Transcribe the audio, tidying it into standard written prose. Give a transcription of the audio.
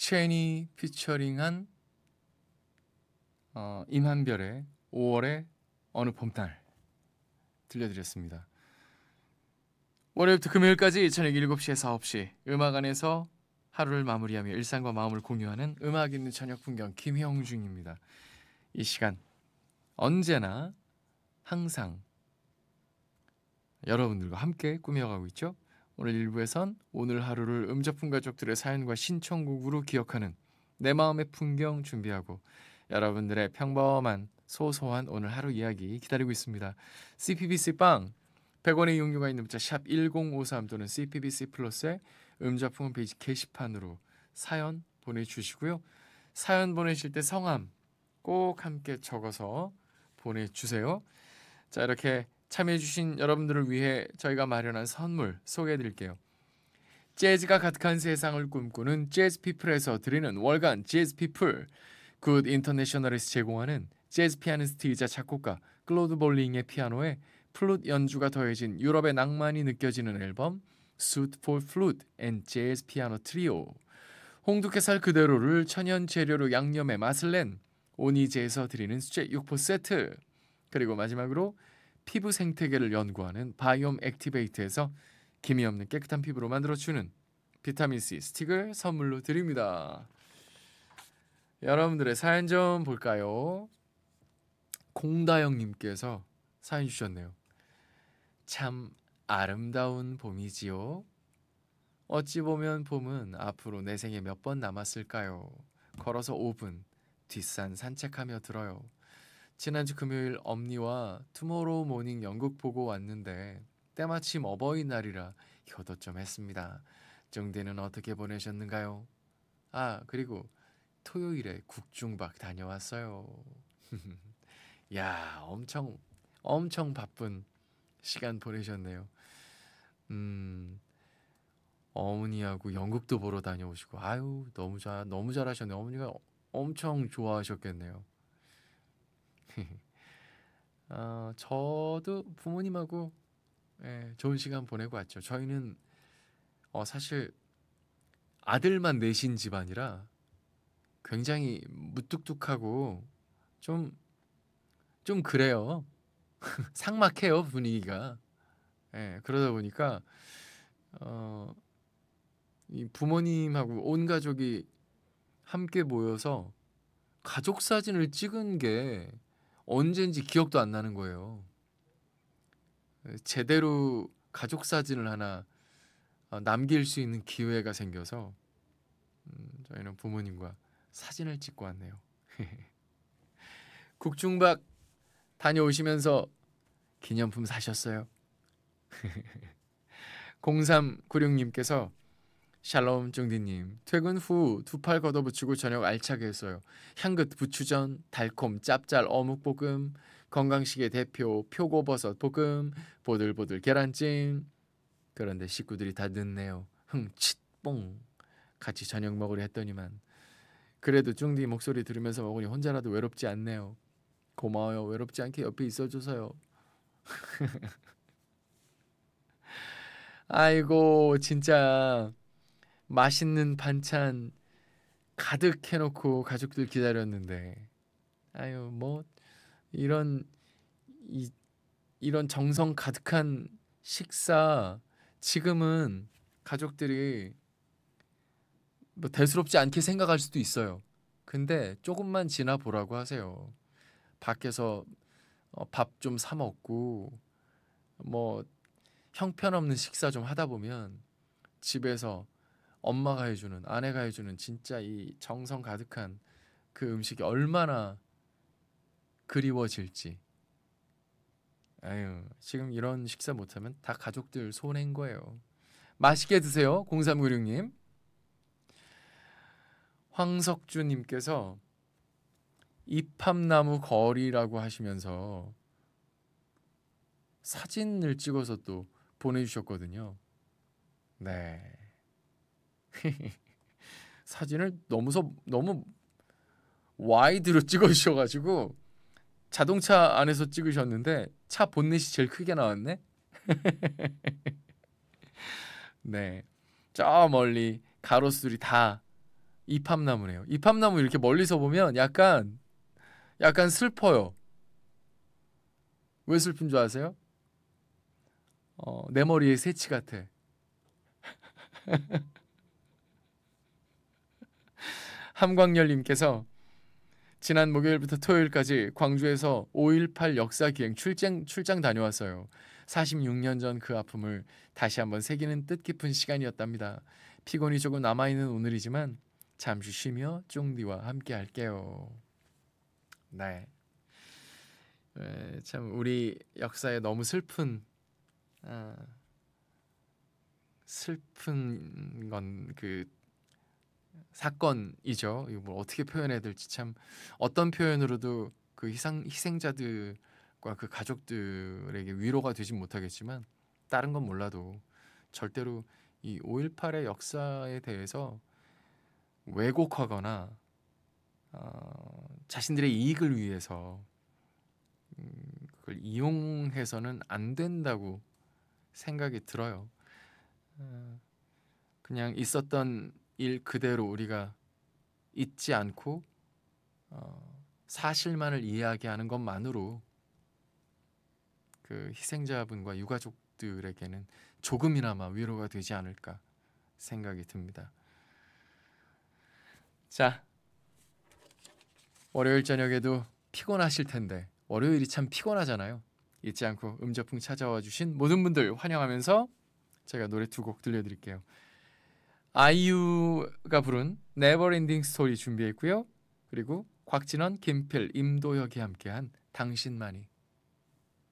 록체니 피처링한 임한별의 5월의 어느 봄날 들려드렸습니다. 월요일부터 금요일까지 저녁 7시에서 9시 음악 안에서 하루를 마무리하며 일상과 마음을 공유하는 음악 있는 저녁 풍경 김형중입니다. 이 시간 언제나 항상 여러분들과 함께 꾸며가고 있죠. 오늘 1부에선 오늘 하루를 음저풍 가족들의 사연과 신청곡으로 기억하는 내 마음의 풍경 준비하고 여러분들의 평범한 소소한 오늘 하루 이야기 기다리고 있습니다. CPBC 빵 100원의 이용료가 있는 문자 샵 1053 또는 CPBC 플러스의 음저풍 홈페이지 게시판으로 사연 보내주시고요. 사연 보내실 때 성함 꼭 함께 적어서 보내주세요. 자, 이렇게 참여해주신 여러분들을 위해 저희가 마련한 선물 소개해드릴게요. 재즈가 가득한 세상을 꿈꾸는 재즈피플에서 드리는 월간 재즈피플, 굿 인터내셔널에서 제공하는 재즈 피아니스트이자 작곡가 클로드 볼링의 피아노에 플룻 연주가 더해진 유럽의 낭만이 느껴지는 앨범 Suite for Flute and Jazz Piano Trio, 홍두깨살 그대로를 천연 재료로 양념해 맛을 낸 오니제에서 드리는 수제 육포 세트, 그리고 마지막으로 피부 생태계를 연구하는 바이옴 액티베이트에서 기미 없는 깨끗한 피부로 만들어주는 비타민C 스틱을 선물로 드립니다. 여러분들의 사연 좀 볼까요? 공다영님께서 사연 주셨네요. 참 아름다운 봄이지요. 어찌 보면 봄은 앞으로 내 생에 몇 번 남았을까요? 걸어서 5분 뒷산 산책하며 들어요. 지난주 금요일 엄니와 투모로우 모닝 연극 보고 왔는데 때마침 어버이날이라 효도 좀 했습니다. 정대는 어떻게 보내셨는가요? 아, 그리고 토요일에 국중박 다녀왔어요. 야, 엄청 바쁜 시간 보내셨네요. 어머니하고 연극도 보러 다녀오시고, 아유, 너무 잘하셨네요. 어머니가 엄청 좋아하셨겠네요. 저도 부모님하고 좋은 시간 보내고 왔죠. 저희는 사실 아들만 넷인 집안이라 굉장히 무뚝뚝하고 좀 그래요. 삭막해요, 분위기가. 그러다 보니까 이 부모님하고 온 가족이 함께 모여서 가족 사진을 찍은 게 언젠지 기억도 안 나는 거예요. 제대로 가족 사진을 하나 남길 수 있는 기회가 생겨서 저희는 부모님과 사진을 찍고 왔네요. 국중박 다녀오시면서 기념품 사셨어요? 0396님께서 샬롬 쫑디님, 퇴근 후 두 팔 걷어붙이고 저녁 알차게 했어요. 향긋 부추전, 달콤 짭짤 어묵볶음, 건강식의 대표 표고버섯 볶음, 보들보들 계란찜. 그런데 식구들이 다 늦네요. 칫뽕. 같이 저녁 먹으려 했더니만 그래도 쫑디 목소리 들으면서 먹으니 혼자라도 외롭지 않네요. 고마워요. 외롭지 않게 옆에 있어줘서요. 아이고, 진짜 맛있는 반찬 가득 해놓고 가족들 기다렸는데, 아유, 뭐 이런 이, 이런 정성 가득한 식사 지금은 가족들이 뭐 대수롭지 않게 생각할 수도 있어요. 근데 조금만 지나 보라고 하세요. 밖에서 밥 좀 사 먹고 뭐 형편없는 식사 좀 하다 보면 집에서 엄마가 해주는, 아내가 해주는 진짜 이 정성 가득한 그 음식이 얼마나 그리워질지. 아유, 지금 이런 식사 못하면 다 가족들 손해인 거예요. 맛있게 드세요. 0396님. 황석주님께서 이팝나무 거리라고 하시면서 사진을 찍어서 또 보내주셨거든요. 네. 사진을 너무 와이드로 찍어주셔가지고 자동차 안에서 찍으셨는데 차 본넷이 제일 크게 나왔네. 네, 저 멀리 가로수들이 다 이팝나무네요. 이팝나무 이렇게 멀리서 보면 약간 슬퍼요. 왜 슬픈 줄 아세요? 내 머리에 새치 같아. 함광열님께서 지난 목요일부터 토요일까지 광주에서 5.18 역사기행 출장 다녀왔어요. 46년 전 그 아픔을 다시 한번 새기는 뜻깊은 시간이었답니다. 피곤이 조금 남아있는 오늘이지만 잠시 쉬며 쫑디와 함께 할게요. 네. 참 우리 역사에 너무 아, 슬픈 건 그 사건이죠. 이거 뭐 어떻게 표현해야 될지 참 어떤 표현으로도 그 희생자들과 그 가족들에게 위로가 되진 못하겠지만 다른 건 몰라도 절대로 이 5.18의 역사에 대해서 왜곡하거나 자신들의 이익을 위해서 그걸 이용해서는 안 된다고 생각이 들어요. 그냥 있었던 일 그대로 우리가 잊지 않고 사실만을 이야기하는 것만으로 그 희생자분과 유가족들에게는 조금이나마 위로가 되지 않을까 생각이 듭니다. 자, 월요일 저녁에도 피곤하실 텐데 월요일이 참 피곤하잖아요. 잊지 않고 음저풍 찾아와 주신 모든 분들 환영하면서 제가 노래 두 곡 들려드릴게요. 아이유가 부른 네버엔딩 스토리 준비했고요. 그리고 곽진원, 김필, 임도혁이 함께한 당신만이